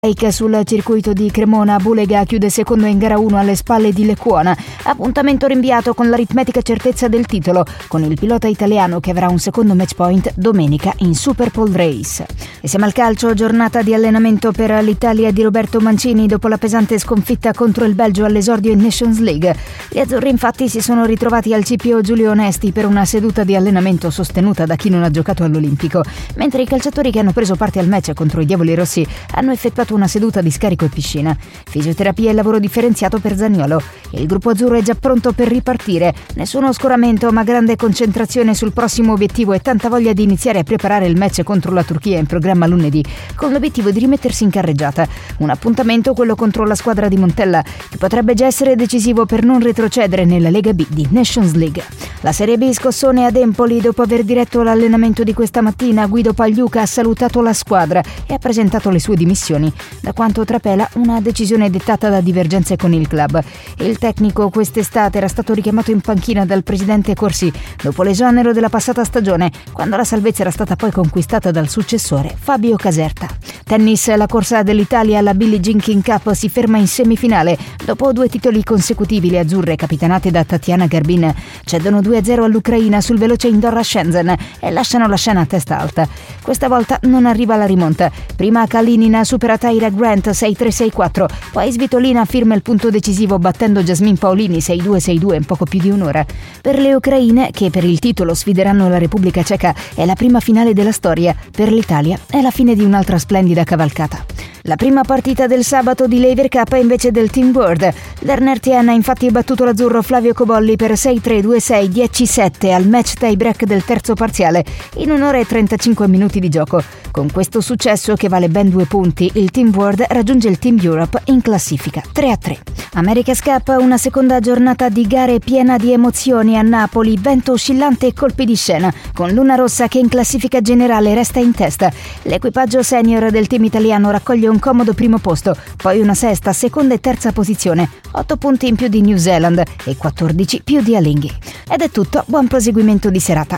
Sul circuito di Cremona, Bulega chiude secondo in gara 1 alle spalle di Lecuona. Appuntamento rinviato con l'aritmetica certezza del titolo, con il pilota italiano che avrà un secondo match point domenica in Super Pole Race. E siamo al calcio, giornata di allenamento per l'Italia di Roberto Mancini dopo la pesante sconfitta contro il Belgio all'esordio in Nations League. Gli azzurri infatti si sono ritrovati al CPO Giulio Onesti per una seduta di allenamento sostenuta da chi non ha giocato all'Olimpico, mentre i calciatori che hanno preso parte al match contro i Diavoli Rossi hanno effettuato una seduta di scarico e piscina. Fisioterapia e lavoro differenziato per Zaniolo. Il gruppo azzurro è già pronto per ripartire. Nessuno scoramento, ma grande concentrazione sul prossimo obiettivo e tanta voglia di iniziare a preparare il match contro la Turchia in programma lunedì, con l'obiettivo di rimettersi in carreggiata. Un appuntamento, quello contro la squadra di Montella, che potrebbe già essere decisivo per non retrocedere nella Lega B di Nations League. La Serie B, scossone ad Empoli. Dopo aver diretto l'allenamento di questa mattina, Guido Pagliuca ha salutato la squadra e ha presentato le sue dimissioni. Da quanto trapela, una decisione dettata da divergenze con il club. Il tecnico quest'estate era stato richiamato in panchina dal presidente Corsi dopo l'esonero della passata stagione, quando la salvezza era stata poi conquistata dal successore Fabio Caserta. Tennis, la corsa dell'Italia alla Billie Jean King Cup si ferma in semifinale. Dopo 2 titoli consecutivi, le azzurre, capitanate da Tatiana Garbin, cedono 2-0 all'Ucraina sul veloce indoor a Shenzhen e lasciano la scena a testa alta. Questa volta non arriva la rimonta. Prima Kalinina supera Tyra Grant 6-3-6-4, poi Svitolina firma il punto decisivo battendo Jasmine Paolini 6-2-6-2 in poco più di un'ora. Per le ucraine, che per il titolo sfideranno la Repubblica Ceca, è la prima finale della storia. Per l'Italia è la fine di un'altra splendida cavalcata. La prima partita del sabato di Lever Cup è invece del Team World. Lerner Tien ha infatti battuto l'azzurro Flavio Cobolli per 6-3, 2-6, 10-7 al match tie break del terzo parziale in 1 ora e 35 minuti di gioco. Con questo successo, che vale ben 2 punti, il Team World raggiunge il Team Europe in classifica 3-3. America's Cup, una seconda giornata di gare piena di emozioni a Napoli, vento oscillante e colpi di scena, con Luna Rossa che in classifica generale resta in testa. L'equipaggio senior del team italiano raccoglie un comodo primo posto, poi una sesta, seconda e terza posizione, 8 punti in più di New Zealand e 14 più di Alinghi. Ed è tutto, buon proseguimento di serata.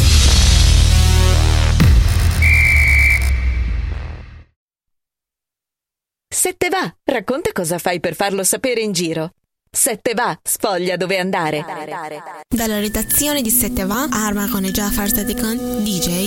Se te va, racconta cosa fai per farlo sapere in giro. Se te va, sfoglia dove andare. Dalla redazione di Se te va, Arma con Jafar Sadekan, DJ